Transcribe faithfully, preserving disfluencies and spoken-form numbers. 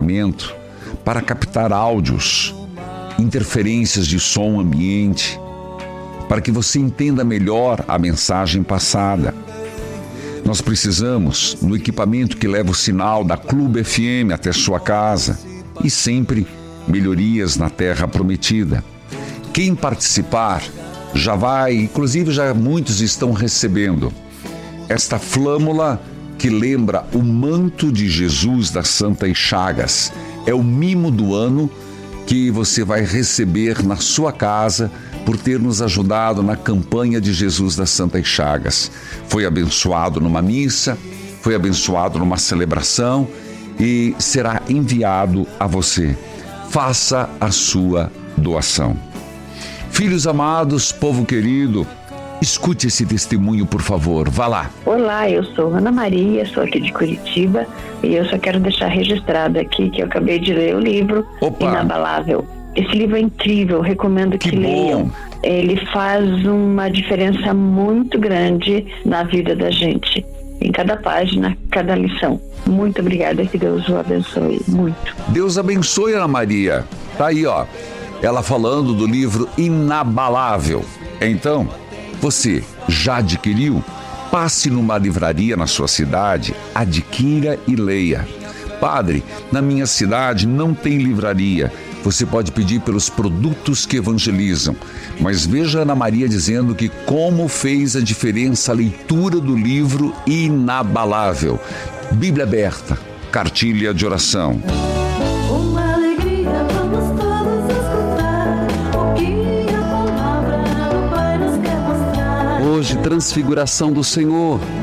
equipamento para captar áudios, interferências de som ambiente, para que você entenda melhor a mensagem passada. Nós precisamos no equipamento que leva o sinal da Clube F M até sua casa e sempre melhorias na Terra Prometida. Quem participar já vai, inclusive já muitos estão recebendo esta flâmula que lembra o manto de Jesus das Santas Chagas. É o mimo do ano que você vai receber na sua casa por ter nos ajudado na campanha de Jesus das Santas Chagas. Foi abençoado numa missa, foi abençoado numa celebração e será enviado a você. Faça a sua doação. Filhos amados, povo querido, escute esse testemunho, por favor. Vá lá. Olá, eu sou Ana Maria, sou aqui de Curitiba e eu só quero deixar registrado aqui que eu acabei de ler o livro Opa. Inabalável. Esse livro é incrível, recomendo que, que leiam. Ele faz uma diferença muito grande na vida da gente. Em cada página, cada lição. Muito obrigada, que Deus o abençoe muito. Deus abençoe, Ana Maria. Tá aí, ó. Ela falando do livro Inabalável. Então, você já adquiriu? Passe numa livraria na sua cidade, adquira e leia. Padre, na minha cidade não tem livraria. Você pode pedir pelos produtos que evangelizam. Mas veja a Ana Maria dizendo que como fez a diferença a leitura do livro Inabalável. Bíblia aberta, cartilha de oração. Uma alegria, vamos todos escutar o que a palavra do Pai nos quer mostrar. Hoje, transfiguração do Senhor.